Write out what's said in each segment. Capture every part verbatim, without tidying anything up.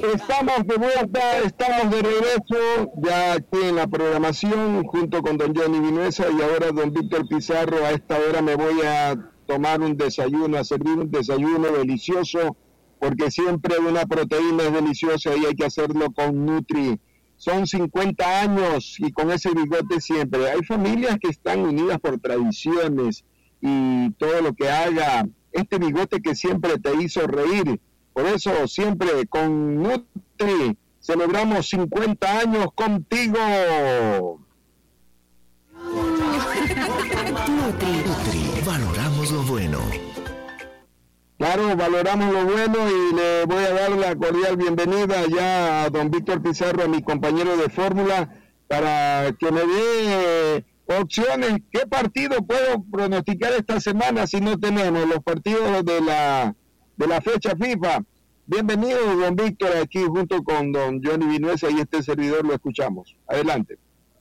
Estamos de vuelta, estamos de regreso, ya aquí en la programación, junto con don Johnny Vinuesa y ahora don Víctor Pizarro. A esta hora me voy a tomar un desayuno, a servir un desayuno delicioso, porque siempre una proteína es deliciosa y hay que hacerlo con Nutri. Son cincuenta años y con ese bigote siempre. Hay familias que están unidas por tradiciones y todo lo que haga este bigote que siempre te hizo reír. Por eso siempre con Nutri celebramos cincuenta años contigo. Nutri, Nutri, valoramos lo bueno. Claro, valoramos lo bueno y le voy a dar la cordial bienvenida ya a don Víctor Pizarro, a mi compañero de fórmula, para que me dé opciones. ¿Qué partido puedo pronosticar esta semana si no tenemos los partidos de la de la fecha FIFA? Bienvenido, don Víctor, aquí junto con don Johnny Vinuesa y este servidor lo escuchamos. Adelante.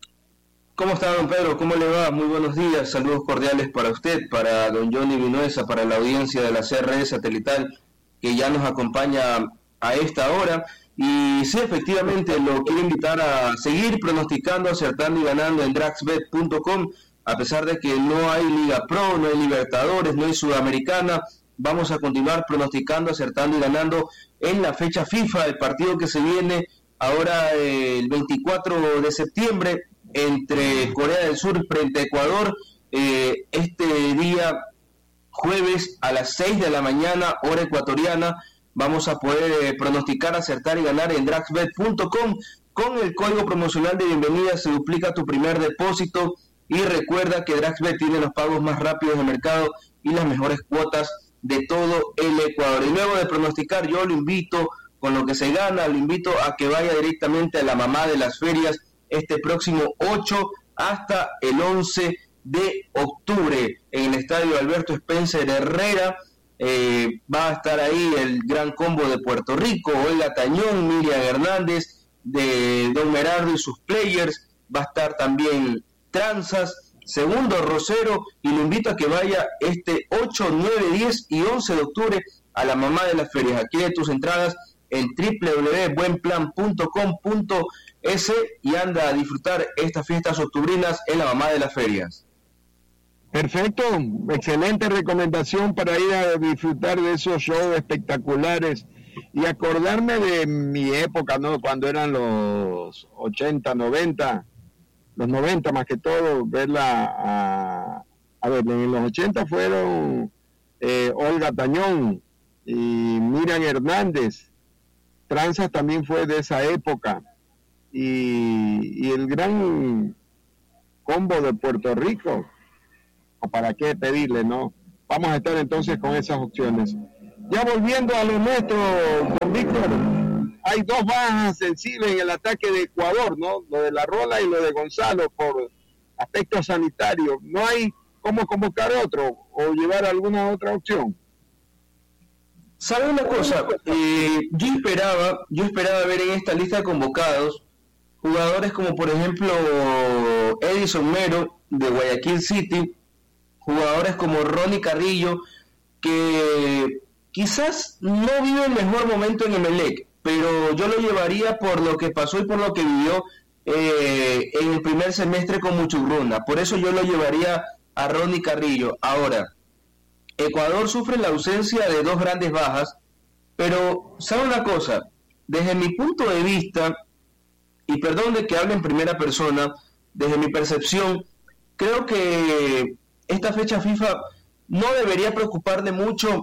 ¿Cómo está, don Pedro? ¿Cómo le va? Muy buenos días, saludos cordiales para usted, para don Johnny Vinuesa, para la audiencia de la C R E satelital que ya nos acompaña a esta hora. Y sí, efectivamente, lo quiero invitar a seguir pronosticando, acertando y ganando en Draxbet punto com, a pesar de que no hay Liga Pro, no hay Libertadores, no hay Sudamericana. Vamos a continuar pronosticando, acertando y ganando en la fecha FIFA, el partido que se viene ahora eh, el veinticuatro de septiembre entre Corea del Sur frente a Ecuador, eh, este día jueves a las seis de la mañana, hora ecuatoriana. Vamos a poder eh, pronosticar, acertar y ganar en Draxbet punto com. Con el código promocional de bienvenida se duplica tu primer depósito y recuerda que Draxbet tiene los pagos más rápidos del mercado y las mejores cuotas de todo el Ecuador. Y luego de pronosticar, yo lo invito, con lo que se gana, lo invito a que vaya directamente a la mamá de las ferias este próximo ocho hasta el once de octubre en el estadio Alberto Spencer Herrera. Eh, va a estar ahí el gran combo de Puerto Rico, Olga Tañón, Miriam Hernández, de Don Merardo y sus players. Va a estar también Tranzas, Segundo Rosero, y lo invito a que vaya este ocho, nueve, diez y once de octubre a la mamá de las ferias. Adquiere tus entradas en doble u doble u doble u punto buen plan punto com punto es y anda a disfrutar estas fiestas octubrinas en la mamá de las ferias. Perfecto, excelente recomendación para ir a disfrutar de esos shows espectaculares y acordarme de mi época, ¿no? Cuando eran los ochenta, noventa, los noventa más que todo, verla a, a ver, en los ochenta fueron eh, Olga Tañón y Miriam Hernández. Tranzas también fue de esa época y, y el gran combo de Puerto Rico, o para qué pedirle, ¿no? Vamos a estar entonces con esas opciones. Ya volviendo a lo nuestro, don Víctor, hay dos bajas sensibles en el ataque de Ecuador, ¿no? Lo de La Rola y lo de Gonzalo por aspectos sanitarios. No hay cómo convocar otro o llevar alguna otra opción. ¿Sabe una cosa? Eh, yo esperaba, yo esperaba ver en esta lista de convocados jugadores como por ejemplo Edison Mero de Guayaquil City, jugadores como Ronnie Carrillo, que quizás no vive el mejor momento en Emelec, pero yo lo llevaría por lo que pasó y por lo que vivió eh, en el primer semestre con Muchurruna. Por eso yo lo llevaría a Ronnie Carrillo. Ahora, Ecuador sufre la ausencia de dos grandes bajas, pero ¿sabe una cosa? Desde mi punto de vista, y perdón de que hable en primera persona, desde mi percepción, creo que esta fecha FIFA no debería preocuparle mucho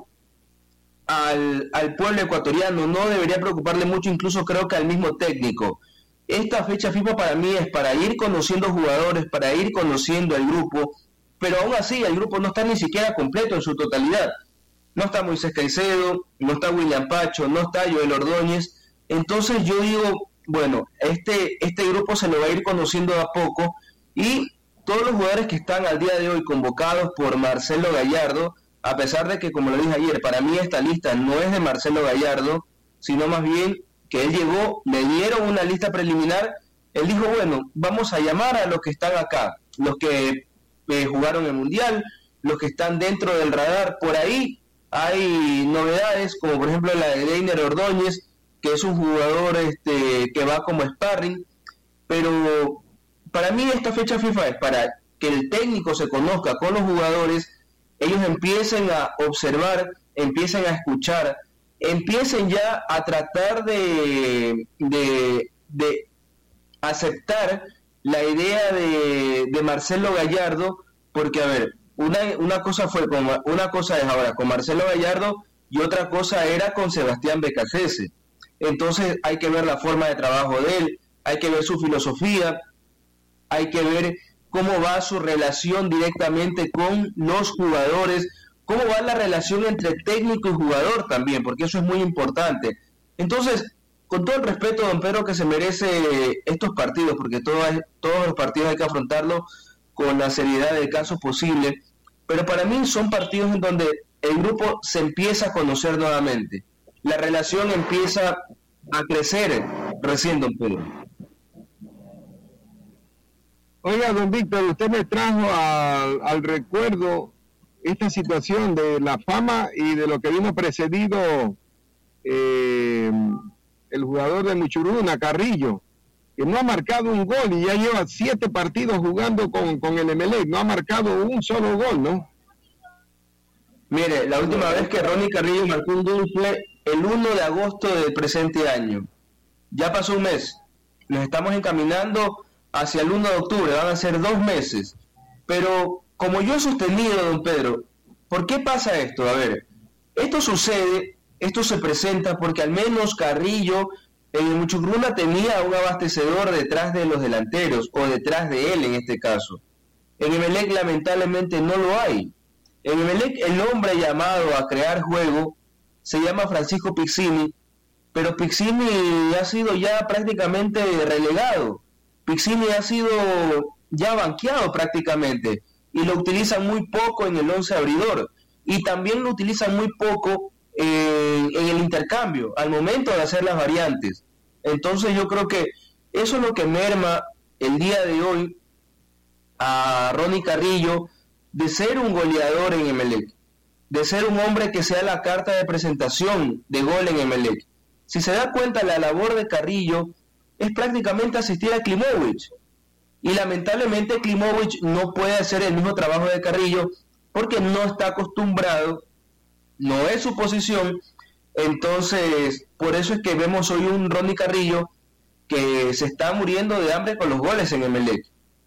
al, al pueblo ecuatoriano, no debería preocuparle mucho incluso creo que al mismo técnico. Esta fecha FIFA para mí es para ir conociendo jugadores, para ir conociendo el grupo, pero aún así el grupo no está ni siquiera completo en su totalidad. No está Moisés Caicedo, no está William Pacho, no está Joel Ordóñez. Entonces yo digo, bueno, este, este grupo se lo va a ir conociendo de a poco y todos los jugadores que están al día de hoy convocados por Marcelo Gallardo, a pesar de que, como lo dije ayer, para mí esta lista no es de Marcelo Gallardo, sino más bien que él llegó, le dieron una lista preliminar, él dijo, bueno, vamos a llamar a los que están acá, los que eh, jugaron el Mundial, los que están dentro del radar. Por ahí hay novedades, como por ejemplo la de Deiner Ordóñez, que es un jugador este, que va como sparring, pero para mí esta fecha FIFA es para que el técnico se conozca con los jugadores, ellos empiecen a observar, empiecen a escuchar, empiecen ya a tratar de, de, de aceptar la idea de, de Marcelo Gallardo, porque a ver, una, una cosa fue con, una cosa es ahora con Marcelo Gallardo y otra cosa era con Sebastián Becasese. Entonces hay que ver la forma de trabajo de él, hay que ver su filosofía, hay que ver cómo va su relación directamente con los jugadores, cómo va la relación entre técnico y jugador también, porque eso es muy importante. Entonces, con todo el respeto, don Pedro, que se merece estos partidos, porque todo, todos los partidos hay que afrontarlos con la seriedad del caso posible, pero para mí son partidos en donde el grupo se empieza a conocer nuevamente, la relación empieza a crecer recién, don Pedro. Oiga, don Víctor, usted me trajo al, al recuerdo esta situación de la fama y de lo que vino precedido eh, el jugador de Muchuruna, Carrillo, que no ha marcado un gol y ya lleva siete partidos jugando con, con el Emelec, no ha marcado un solo gol, ¿no? Mire, la última vez que Ronnie Carrillo marcó un gol fue el uno de agosto del presente año. Ya pasó un mes, nos estamos encaminando hacia el uno de octubre, van a ser dos meses. Pero como yo he sostenido, don Pedro, ¿por qué pasa esto? A ver, esto sucede, esto se presenta porque al menos Carrillo en Muchugruna tenía un abastecedor detrás de los delanteros, o detrás de él en este caso. En Emelec lamentablemente no lo hay. En Emelec el hombre llamado a crear juego se llama Francisco Pizzini, pero Pizzini ha sido ya prácticamente relegado. Pizzini ha sido ya banqueado prácticamente y lo utilizan muy poco en el once abridor y también lo utilizan muy poco eh, en el intercambio al momento de hacer las variantes. Entonces yo creo que eso es lo que merma el día de hoy a Ronnie Carrillo de ser un goleador en Emelec, de ser un hombre que sea la carta de presentación de gol en Emelec. Si se da cuenta, la labor de Carrillo es prácticamente asistir a Klimovic, y lamentablemente Klimovic no puede hacer el mismo trabajo de Carrillo porque no está acostumbrado, no es su posición. Entonces por eso es que vemos hoy un Ronnie Carrillo que se está muriendo de hambre con los goles en Emelec.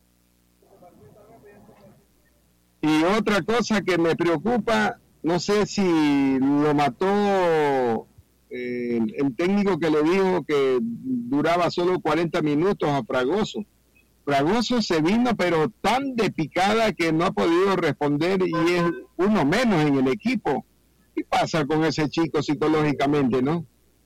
Y otra cosa que me preocupa, no sé si lo mató eh, el técnico que le dijo que duraba solo cuarenta minutos a Fragoso. Fragoso se vino pero tan de picada que no ha podido responder y es uno menos en el equipo. ¿Qué pasa con ese chico psicológicamente, no?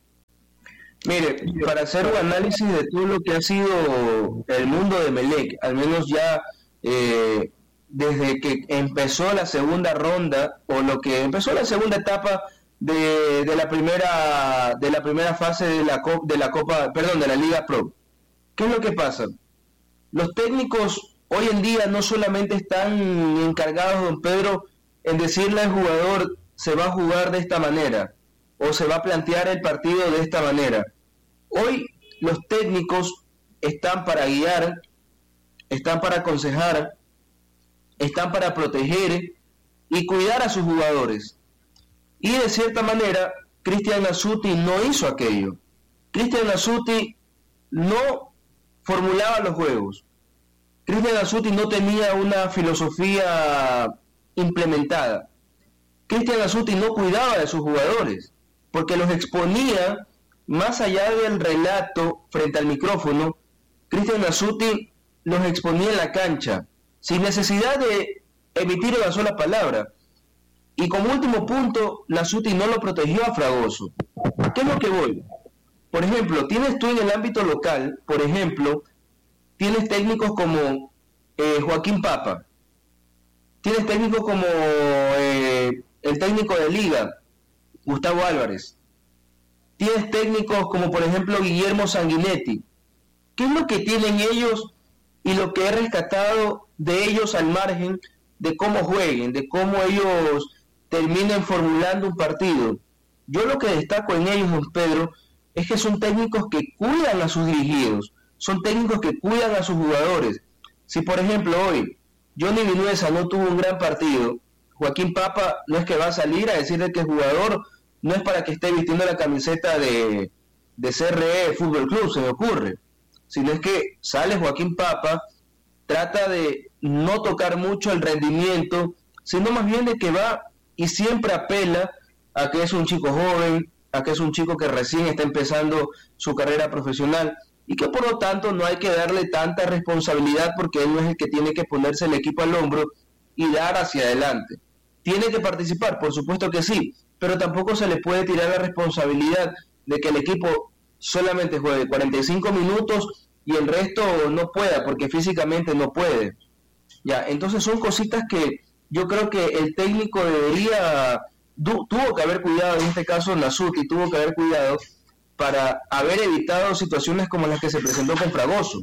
Mire, para hacer un análisis de todo lo que ha sido el mundo de Emelec, al menos ya eh, desde que empezó la segunda ronda, o lo que empezó la segunda etapa de, de la primera de la primera fase de la de la Copa, perdón, de la Liga Pro. ¿Qué es lo que pasa? Los técnicos hoy en día no solamente están encargados, don Pedro, en decirle al jugador se va a jugar de esta manera o se va a plantear el partido de esta manera. Hoy los técnicos están para guiar, están para aconsejar, están para proteger y cuidar a sus jugadores. Y de cierta manera, Cristian Nasuti no hizo aquello. Cristian Nasuti no formulaba los juegos. Cristian Nasuti no tenía una filosofía implementada. Cristian Nasuti no cuidaba de sus jugadores, porque los exponía más allá del relato frente al micrófono. Cristian Nasuti los exponía en la cancha, sin necesidad de emitir una sola palabra. Y como último punto, Nasuti no lo protegió a Fragoso. ¿Qué es lo que voy? Por ejemplo, tienes tú en el ámbito local, por ejemplo, tienes técnicos como eh, Joaquín Papa, tienes técnicos como eh, el técnico de Liga, Gustavo Álvarez, tienes técnicos como por ejemplo Guillermo Sanguinetti. ¿Qué es lo que tienen ellos y lo que he rescatado de ellos al margen de cómo jueguen, de cómo ellos terminen formulando un partido? Yo lo que destaco en ellos, don Pedro, es que son técnicos que cuidan a sus dirigidos, son técnicos que cuidan a sus jugadores. Si por ejemplo hoy Johnny Vinuesa no tuvo un gran partido, Joaquín Papa no es que va a salir a decirle que el jugador no es para que esté vistiendo la camiseta de, de C R E Fútbol Club, se me ocurre, sino es que sale Joaquín Papa, trata de no tocar mucho el rendimiento, sino más bien de que va y siempre apela a que es un chico joven, a que es un chico que recién está empezando su carrera profesional, y que por lo tanto no hay que darle tanta responsabilidad porque él no es el que tiene que ponerse el equipo al hombro y dar hacia adelante. ¿Tiene que participar? Por supuesto que sí, pero tampoco se le puede tirar la responsabilidad de que el equipo solamente juegue cuarenta y cinco minutos y el resto no pueda, porque físicamente no puede. Ya, entonces son cositas que yo creo que el técnico debería, du, tuvo que haber cuidado, en este caso Nasuti tuvo que haber cuidado para haber evitado situaciones como las que se presentó con Fragoso.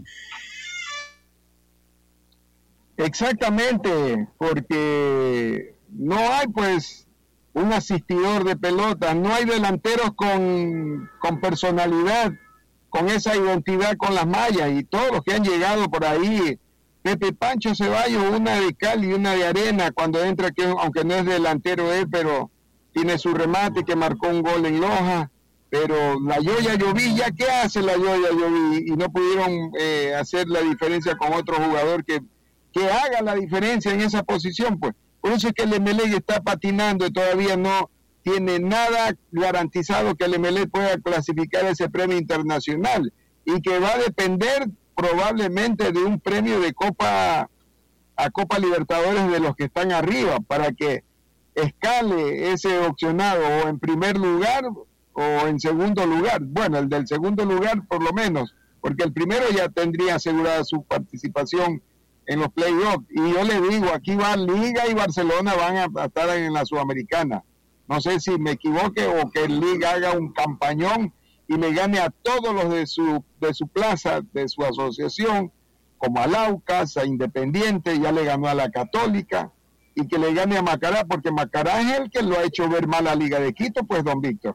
Exactamente, porque no hay pues un asistidor de pelota, no hay delanteros con, con personalidad, con esa identidad con las mallas, y todos los que han llegado por ahí, Pepe Pancho Ceballos, una de cal y una de arena, cuando entra, que aunque no es delantero él, pero tiene su remate, que marcó un gol en Loja. Pero la Yoya Lloví, ¿ya qué hace la Yoya Lloví? Y no pudieron eh, hacer la diferencia con otro jugador que, que haga la diferencia en esa posición, pues. Por eso es que el Emelec está patinando y todavía no tiene nada garantizado que el Emelec pueda clasificar ese premio internacional, y que va a depender probablemente de un premio de Copa a Copa Libertadores de los que están arriba, para que escale ese opcionado o en primer lugar o en segundo lugar. Bueno, el del segundo lugar por lo menos, porque el primero ya tendría asegurada su participación en los playoffs. Y yo le digo, aquí va Liga y Barcelona van a estar en la Sudamericana. No sé si me equivoque o que Liga haga un campañón y le gane a todos los de su de su plaza, de su asociación, como a Laucas, a Independiente, ya le ganó a la Católica, y que le gane a Macará, porque Macará es el que lo ha hecho ver mal a Liga de Quito, pues, don Víctor.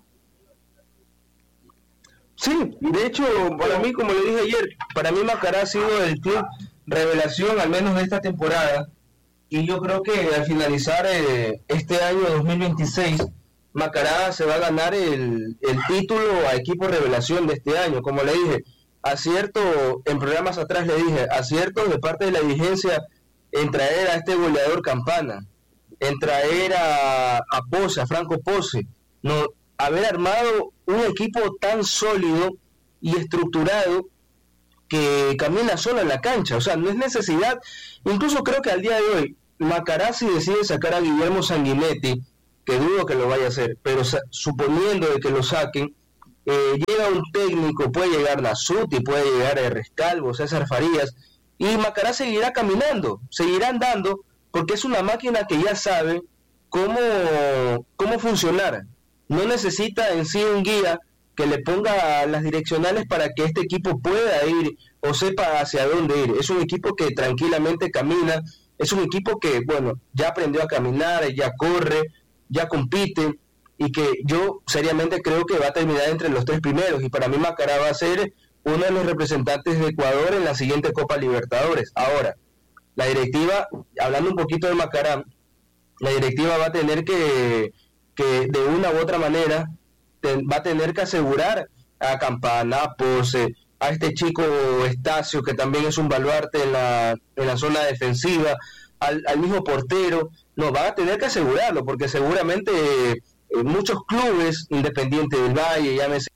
Sí, de hecho, para mí, como le dije ayer, para mí Macará ha sido el club revelación, al menos de esta temporada, y yo creo que al finalizar eh, este año dos mil veintiséis, Macará se va a ganar el, el título a equipo revelación de este año. Como le dije, acierto, en programas atrás le dije, acierto de parte de la dirigencia en traer a este goleador Campana, en traer a, a Pose, a Franco Pose, no, haber armado un equipo tan sólido y estructurado que camina solo en la cancha. O sea, no es necesidad, incluso creo que al día de hoy, Macará, si decide sacar a Guillermo Sanguinetti, que dudo que lo vaya a hacer, pero suponiendo de que lo saquen, eh, llega un técnico, puede llegar Nasuti, puede llegar a Rescalvo, César Farías, y Macará seguirá caminando, seguirá andando, porque es una máquina que ya sabe cómo, cómo funcionar. No necesita en sí un guía que le ponga las direccionales para que este equipo pueda ir o sepa hacia dónde ir. Es un equipo que tranquilamente camina, es un equipo que, bueno, ya aprendió a caminar, ya corre, ya compite, y que yo seriamente creo que va a terminar entre los tres primeros, y para mí Macará va a ser uno de los representantes de Ecuador en la siguiente Copa Libertadores. Ahora, la directiva, hablando un poquito de Macará, la directiva va a tener que, que de una u otra manera, te, va a tener que asegurar a Campana, a Pose, a este chico Estacio, que también es un baluarte en la, en la zona defensiva, al, al mismo portero. No, van a tener que asegurarlo, porque seguramente eh, muchos clubes, Independiente del Valle, llámese